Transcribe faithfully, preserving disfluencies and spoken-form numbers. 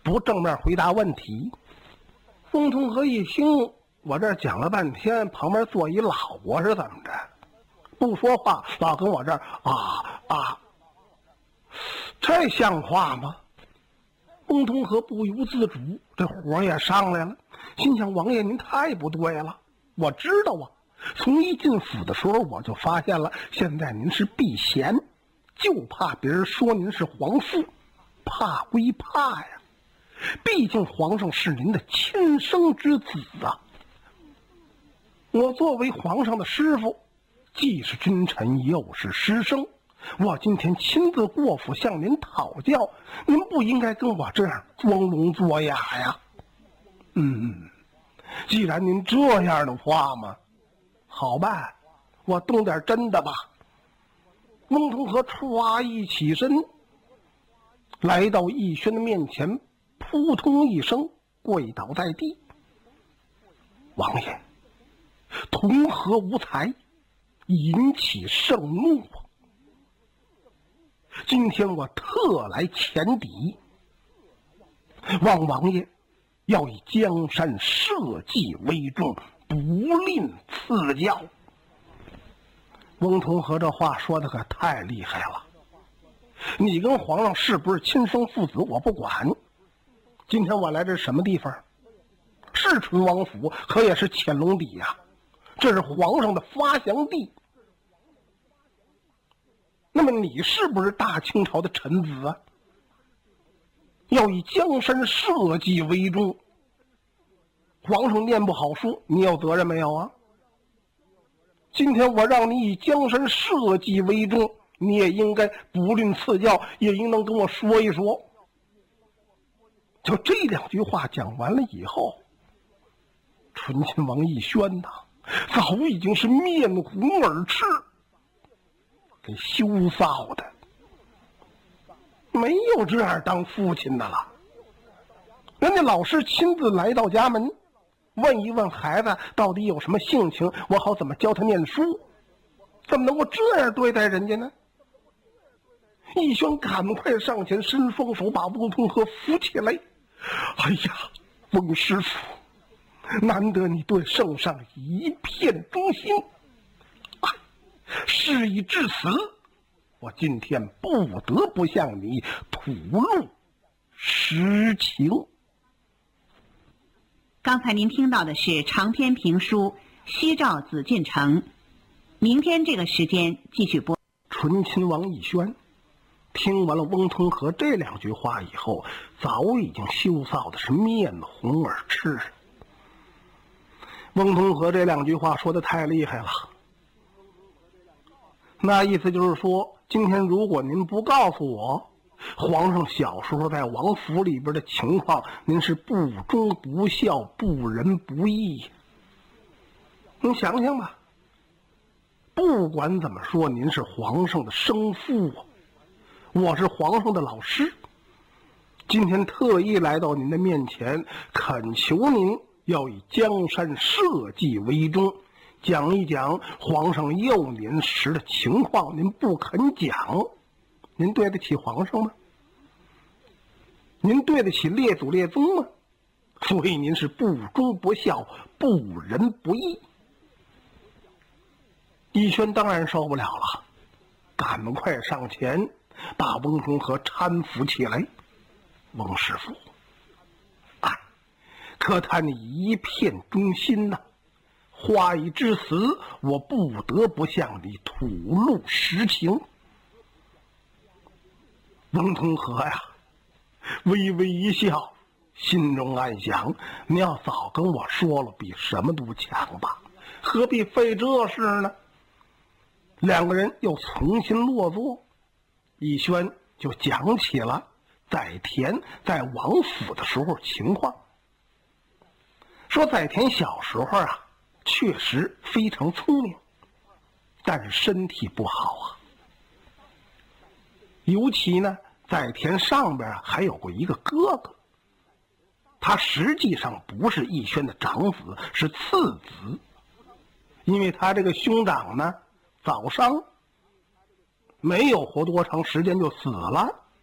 不正面回答问题。翁同龢一听，我这讲了半天，旁边坐一老婆是怎么着？不说话，老跟我这儿啊啊，这像话吗？翁同龢不由自主，这火也上来了，心想：王爷您太不对了，我知道啊，从一进府的时候我就发现了，现在您是避嫌，就怕别人说您是皇父，怕归怕呀，毕竟皇上是您的亲生之子啊。我作为皇上的师傅，既是君臣又是师生，我今天亲自过府向您讨教，您不应该跟我这样装聋作哑呀。嗯，既然您这样的话嘛，好办，我动点真的吧。翁同龢歘一起身，来到奕轩的面前，扑通一声跪倒在地。王爷，同龢无才，引起盛怒啊！今天我特来前抵，望王爷要以江山社稷为重，不吝赐教。翁同龢这话说的可太厉害了，你跟皇上是不是亲生父子我不管，今天我来这是什么地方？是淳王府，可也是乾隆邸呀、啊，这是皇上的发祥地。那么你是不是大清朝的臣子啊？要以江山社稷为重，皇上念不好书，你有责任没有啊？今天我让你以江山社稷为重，你也应该不吝赐教，也应当跟我说一说。就这两句话讲完了以后，醇亲王奕轩呐，早已经是面红耳赤，给羞臊的，没有这样当父亲的了。人家老师亲自来到家门，问一问孩子到底有什么性情，我好怎么教他念书，怎么能够这样对待人家呢？奕轩赶快上前伸双手把翁同龢扶起来。哎呀，翁师傅，难得你对圣上一片忠心，啊，事已至此，我今天不得不向你吐露实情。 刚才您听到的是长篇评书《西照紫禁城》，明天这个时间继续播。 醇亲王奕轩听完了翁同龢这两句话以后，早已经羞臊的是面红耳赤。翁同龢这两句话说的太厉害了，那意思就是说，今天如果您不告诉我皇上小时候在王府里边的情况，您是不忠不孝，不仁不义。您想想吧，不管怎么说，您是皇上的生父啊，我是皇上的老师，今天特意来到您的面前，恳求您要以江山社稷为重，讲一讲皇上幼年时的情况，您不肯讲，您对得起皇上吗？您对得起列祖列宗吗？所以您是不忠不孝，不仁不义。奕轩当然受不了了，赶快上前把翁同龢搀扶起来。翁师傅，哎，可叹你一片忠心呐、啊！话已至此，我不得不向你吐露实情。翁同龢呀，微微一笑，心中暗想：你要早跟我说了，比什么都强吧，何必费这事呢？两个人又重新落座，奕轩就讲起了载湉在王府的时候情况。说载湉小时候啊，确实非常聪明，但是身体不好啊。尤其呢，载湉上边还有过一个哥哥，他实际上不是奕轩的长子，是次子，因为他这个兄长呢早伤，没有活多长时间就死了。